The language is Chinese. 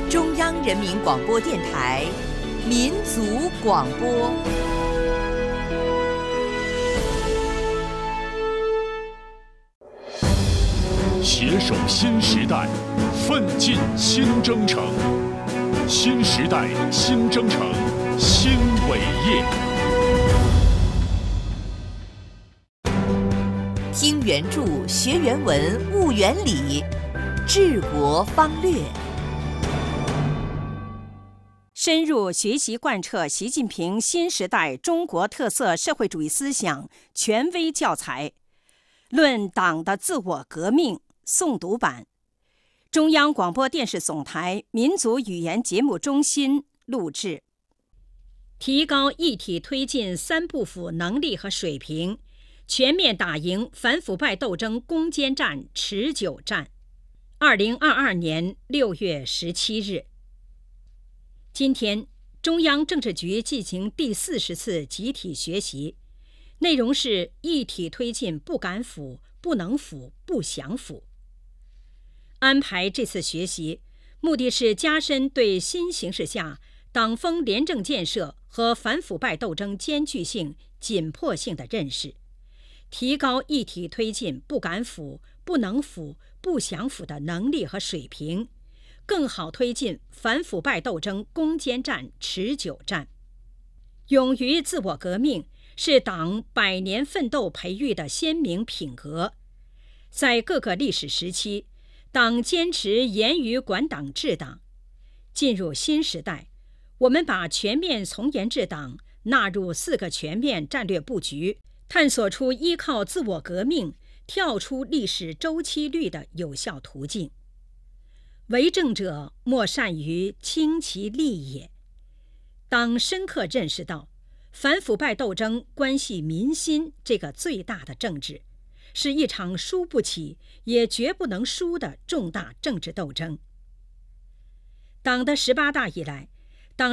中央人民广播电台民族广播。 携手新时代，奋进新征程。新时代新征程，新伟业。 听原著，学原文，悟原理，治国方略。 深入学习贯彻习近平新时代中国特色社会主义思想权威教材，论党的自我革命诵读版，中央广播电视总台民族语言节目中心录制。提高一体推进三不腐能力和水平，全面打赢反腐败斗争攻坚战持久战。2022年6月17日。今天，中央政治局进行第40次集体学习，内容是一体推进不敢腐、不能腐、不想腐。安排这次学习，目的是加深对新形势下党风廉政建设和反腐败斗争艰巨性、紧迫性的认识，提高一体推进不敢腐、不能腐、不想腐的能力和水平，更好推进反腐败斗争攻坚战持久战。勇于自我革命是党100年奋斗培育的鲜明品格。在各个历史时期，党坚持严于管党治党。进入新时代，我们把全面从严治党纳入4个全面战略布局，探索出依靠自我革命跳出历史周期率的有效途径。为政者莫善于轻其利也。党深刻认识到，反腐败斗争关系民心这个最大的政治，是一场输不起也绝不能输的重大政治斗争。党的18大以来，